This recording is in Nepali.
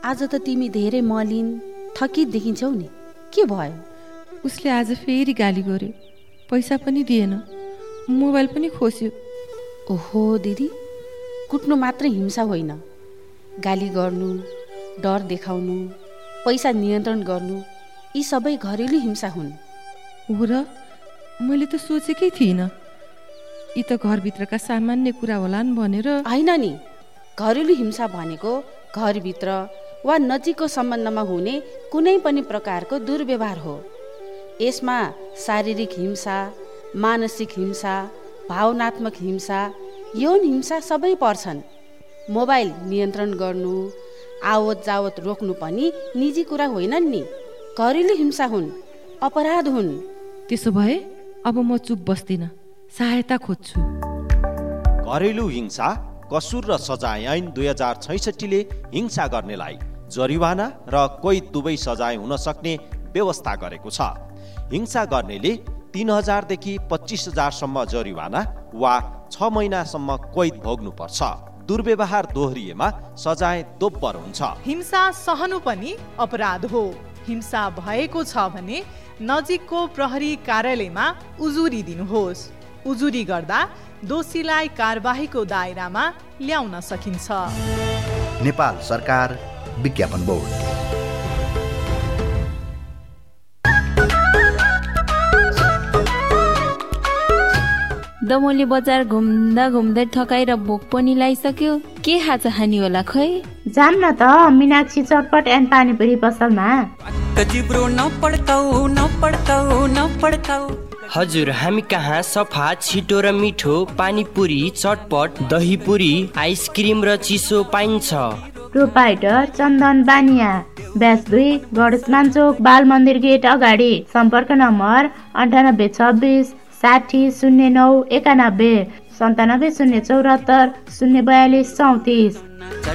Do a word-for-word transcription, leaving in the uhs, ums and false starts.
आज त तिमी धेरै मलिन थकित देखिन्छौ नि, के भयो? उसले आज फेरि गाली गर्यो, पैसा पनि दिएन, मोबाइल पनि खोस्यो। ओहो दिदी, कुट्नु मात्र हिंसा होइन, गाली गर्नु, डर देखाउनु, पैसा नियन्त्रण गर्नु, यी सबै घरेलु हिंसा हुन्। हो र, मैले त सोचेकै थिइनँ। यी त घरभित्रका सामान्य कुरा होलान् भनेर। होइन नि, घरेलु हिंसा भनेको घरभित्र वा नजिकको सम्बन्धमा हुने कुनै पनि प्रकारको दुर्व्यवहार हो। यसमा शारीरिक हिंसा, मानसिक हिंसा, भावनात्मक हिंसा, यौन हिंसा सबै पर्छन्। मोबाइल नियन्त्रण गर्नु, आवत जावत रोक्नु पनि निजी कुरा होइनन् नि, घरेलु हिंसा हुन्, अपराध हुन्। त्यसो भए अब म चुप बस्दिनँ, सहायता खोज्छु। घरेलु हिंसा कसुर र सजाय ऐन दुई हजार छैसठीले हिंसा गर्नेलाई जरिवाना र कोही दुवै सजाय हुन सक्ने व्यवस्था गरेको छ। हिंसा गर्नेले तीन हजारदेखि पच्चिस हजारसम्म जरिवाना वा छ महिनासम्म कैद भोग्नुपर्छ। दुर्व्यवहार दोहोरिएमा सजाय दोब्बर हुन्छ। हिंसा सहनु पनि अपराध हो। हिंसा भएको छ भने नजिकको प्रहरी कार्यालयमा उजुरी दिनुहोस्। उजुरी गर्दा दोषीलाई कारबाहीको दायरामा ल्याउन सकिन्छ। नेपाल सरकार विज्ञापन बोर्ड। दमोली बजार घुम्दा घुम्दै थकाइ र भोक पनि लागिसक्यो, के खाजा खानी होला खै? जाम न त मीनाक्षी चटपट एन्ड पानीपुरी पसलमा। हजुर, हामी कहाँ सफा, छिटो र मिठो पानीपुरी, चटपट, दहीपुरी, आइसक्रिम र चिसो पाइन्छ। प्रोपाइटर चन्दन बानिया, ब्यास दुई, गणेशमान चोक, बाल मन्दिर गेट अगाडि। सम्पर्क नम्बर अन्ठानब्बे छब्बिस साठी शून्य नौ एकानब्बे, सन्तानब्बे शून्य चौरात्तर शून्य बयालिस चौतिस।